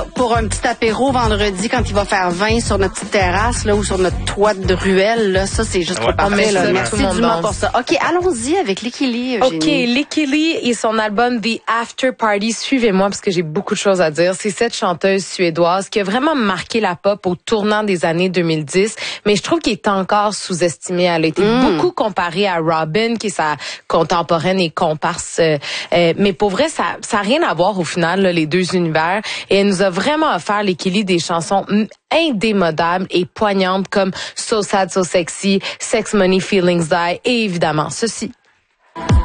pour un petit apéro vendredi quand il va faire 20 sur notre petite terrasse là, ou sur notre toit de ruelle. Là, ça, c'est juste trop parfait. Là. Merci Dumas pour ça. OK, allons-y avec Lykke Li, Eugénie. OK, Lykke Li et son album The After Party. Suivez-moi parce que j'ai beaucoup de choses à dire. C'est cette chanteuse suédoise qui a vraiment marqué la pop au tournant des années 2010, mais je trouve qu'elle est encore sous-estimée. Elle a été beaucoup comparée à Robyn, qui est sa contemporaine et comparse. Mais pour vrai, ça a rien à voir au final, là, les deux univers. Et elle nous a vraiment offert, Lykke Li, des chansons indémodables et poignantes comme So Sad, So Sexy, Sex, Money, Feelings Die et évidemment ceci.